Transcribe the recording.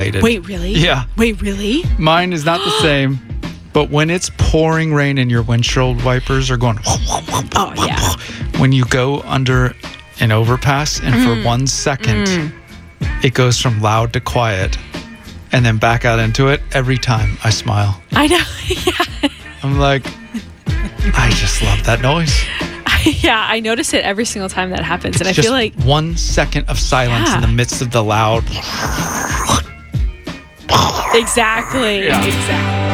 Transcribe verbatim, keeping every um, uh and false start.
related. Wait, really? Yeah. Wait, really? Mine is not the same, but when it's pouring rain and your windshield wipers are going, oh yeah, when you go under an overpass and mm. for one second, mm. it goes from loud to quiet, and then back out into it. Every time I smile. I know. Yeah. I'm like, I just love that noise. Yeah, I notice it every single time that happens, and it's I feel like one second of silence yeah. in the midst of the loud. Exactly. Yeah. Exactly.